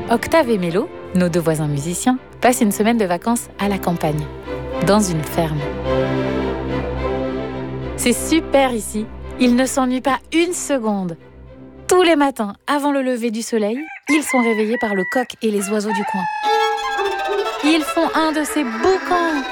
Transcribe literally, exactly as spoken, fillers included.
Octave et Mélo, nos deux voisins musiciens, passent une semaine de vacances à la campagne, dans une ferme. C'est super ici, ils ne s'ennuient pas une seconde. Tous les matins, avant le lever du soleil, ils sont réveillés par le coq et les oiseaux du coin. Ils font un de ces boucans